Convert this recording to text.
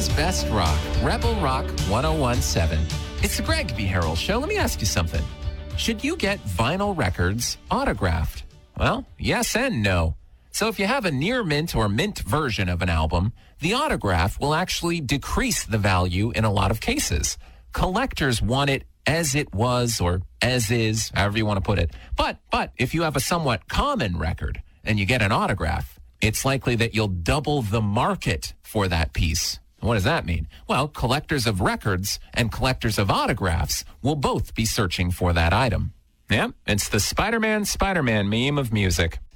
Omaha's best rock, Rebel Rock 1017. It's the Greg V. Harrell Show. Let me ask you something. Should you get vinyl records autographed? Well, yes and no. So if you have a near mint or mint version of an album, the autograph will actually decrease the value in a lot of cases. Collectors want it as it was or as is, however you want to put it. But if you have a somewhat common record and you get an autograph, it's likely that you'll double the market for that piece. What does that mean? Well, collectors of records and collectors of autographs will both be searching for that item. Yeah, it's the Spider-Man meme of music.